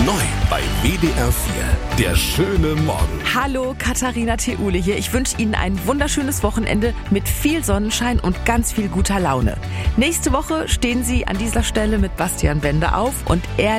Neu bei WDR 4. Der schöne Morgen. Hallo, Katharina Theule hier. Ich wünsche Ihnen ein wunderschönes Wochenende mit viel Sonnenschein und ganz viel guter Laune. Nächste Woche stehen Sie an dieser Stelle mit Bastian Bender auf und er